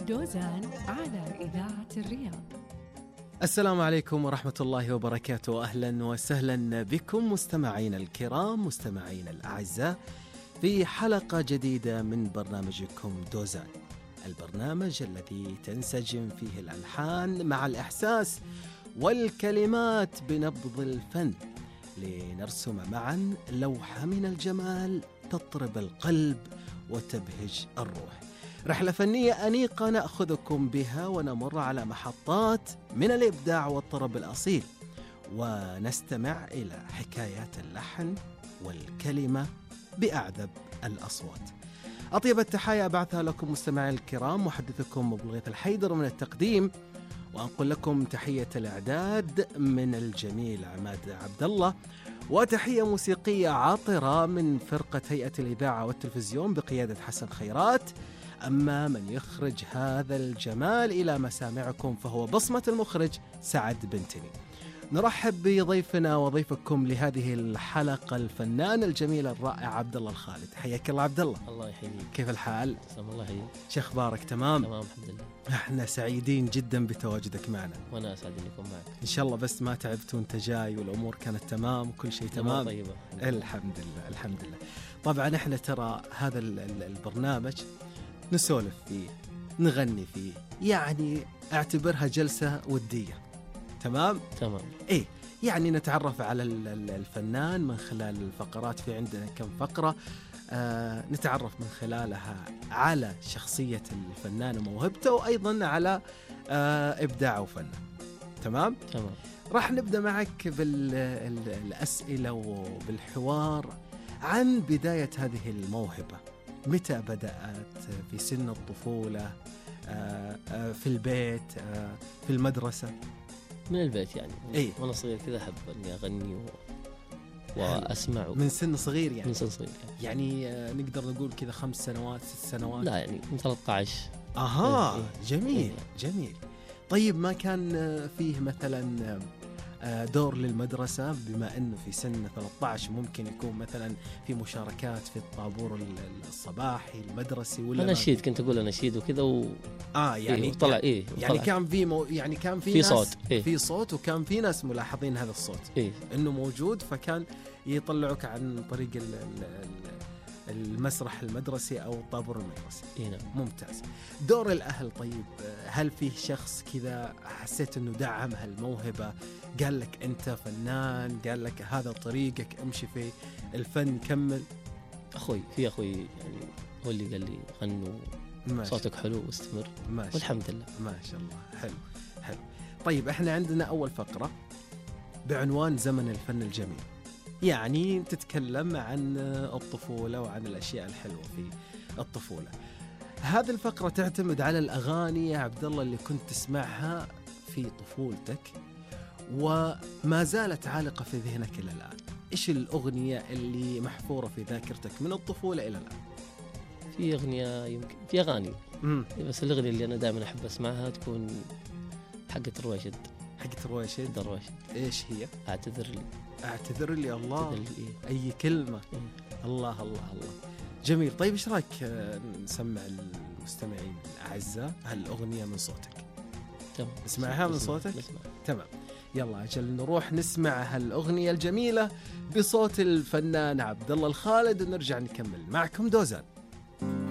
دوزان على إذاعة الرياض. السلام عليكم ورحمة الله وبركاته. أهلا وسهلا بكم مستمعين الكرام، مستمعين الأعزاء، في حلقة جديدة من برنامجكم دوزان، البرنامج الذي تنسجم فيه الألحان مع الإحساس والكلمات بنبض الفن، لنرسم معا لوحة من الجمال تطرب القلب وتبهج الروح. رحلة فنية أنيقة نأخذكم بها ونمر على محطات من الإبداع والطرب الأصيل، ونستمع إلى حكايات اللحن والكلمة بأعذب الأصوات. أطيب التحايا أبعثها لكم مستمعي الكرام، محدثكم أبو الغيث الحيدر من التقديم، وأنقل لكم تحية الإعداد من الجميل عماد عبد الله، وتحية موسيقية عاطرة من فرقة هيئة الإذاعة والتلفزيون بقيادة حسن خيرات. أما من يخرج هذا الجمال إلى مسامعكم فهو بصمة المخرج سعد بنتني. نرحب بضيفنا وضيفكم لهذه الحلقة الفنان الجميل الرائع عبد الله الخالد. حياك الله عبد الله. الله يحييك. كيف الحال؟ سلام الله يحييك. شو أخبارك؟ تمام الحمد لله. احنا سعيدين جدا بتواجدك معنا. وانا اسعد اني اكون معك ان شاء الله، بس ما تعبت وانت جاي والامور كانت تمام وكل شيء تمام. طيبة. الحمد لله الحمد لله. طبعا احنا ترى هذا البرنامج نسولف فيه، نغني فيه، يعني اعتبرها جلسة ودية. تمام. ايه، يعني نتعرف على الفنان من خلال الفقرات. في عندنا كم فقرة نتعرف من خلالها على شخصية الفنان وموهبته، وأيضا على إبداعه وفنه. تمام. راح نبدأ معك بالأسئلة وبالحوار عن بداية هذه الموهبة. متى بدأت؟ في سن الطفولة، في البيت، في المدرسة؟ من البيت يعني. إيه؟ وانا صغير كذا احب اني اغني واسمع من سن صغير يعني. من سن صغير يعني نقدر نقول كذا 5 سنوات 6 سنوات؟ لا يعني من 13. اها. جميل. إيه. جميل. طيب ما كان فيه مثلا دور للمدرسة، بما أنه في سن 13 ممكن يكون مثلا في مشاركات في الطابور الصباحي المدرسي ولا أناشيد؟ كنت أقول أناشيد وكذا يعني طلع يعني كان في يعني كان في ناس صوت. في صوت، وكان في ناس ملاحظين هذا الصوت إنه موجود، فكان يطلعوك عن طريق المسرح المدرسي أو الطابور المدرسي. نعم. ممتاز. دور الأهل، طيب هل فيه شخص كذا حسيت أنه دعم هالموهبة، قال لك أنت فنان، قال لك هذا طريقك امشي في الفن كمل؟ أخوي يعني هو اللي قال لي غنوا، صوتك حلو واستمر، والحمد لله. ما شاء الله. حلو. طيب احنا عندنا أول فقرة بعنوان زمن الفن الجميل، يعني تتكلم عن الطفولة وعن الأشياء الحلوة في الطفولة. هذه الفقرة تعتمد على الأغاني يا عبد الله اللي كنت تسمعها في طفولتك وما زالت عالقة في ذهنك إلى الآن. إيش الأغنية اللي محفورة في ذاكرتك من الطفولة إلى الآن؟ في أغنية، يمكن في أغاني بس الأغنية اللي أنا دائما أحب أسمعها تكون حقة رواشد. إيش هي؟ أعتذر لي. الله. أي كلمة. الله. جميل. طيب إيش رأيك نسمع المستمعين الأعزاء هالأغنية من صوتك؟ تمام. نسمعها من صوتك؟ تمام. يلا أجل نروح نسمع هالأغنية الجميلة بصوت الفنان عبد الله الخالد، ونرجع نكمل معكم دوزان.